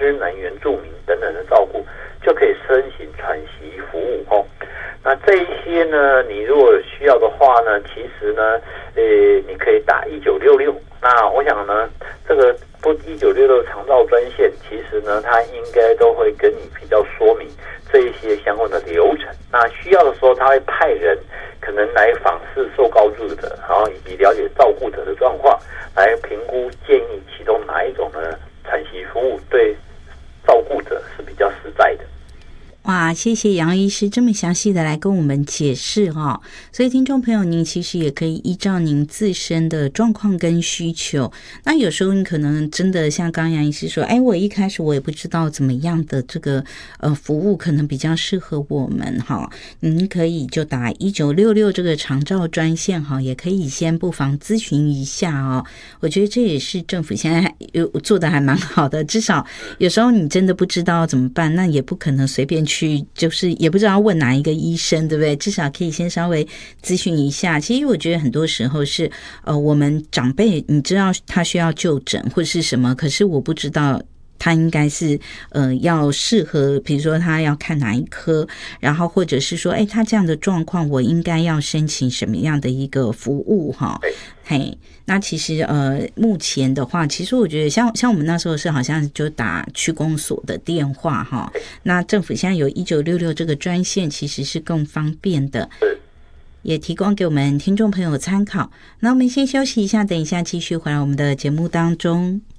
失能、原住民等等的照顾，就可以申请喘息服务哦。那这一些呢，你如果需要的话呢，其实呢，你可以打1966。那我想呢，这个1966长照专线，其实呢，它应该都会跟你比较说明这一些相关的流程。那需要的时候，他会派人可能来访视受告助者，然后以及了解照顾者的状况，来评估建议其中哪一种呢喘息服务对照顾者是比较实在的。 哇，谢谢杨医师这么详细的来跟我们解释哦。所以听众朋友，您其实也可以依照您自身的状况跟需求，那有时候你可能真的像刚刚杨医师说，我一开始我也不知道怎么样的这个服务可能比较适合我们哈，您可以就打1966这个长照专线哈，也可以先不妨咨询一下哦。我觉得这也是政府现在做的还蛮好的，至少有时候你真的不知道怎么办，那也不可能随便去，就是也不知道问哪一个医生，对不对？至少可以先稍微咨询一下。其实我觉得很多时候是我们长辈你知道他需要就诊或是什么，可是我不知道他应该是要适合，比如说他要看哪一科，然后或者是说他这样的状况我应该要申请什么样的一个服务哈。嘿，那其实目前的话，其实我觉得像我们那时候是好像就打区公所的电话哈，那政府现在有1966这个专线，其实是更方便的，也提供给我们听众朋友参考。那我们先休息一下，等一下继续回来我们的节目当中。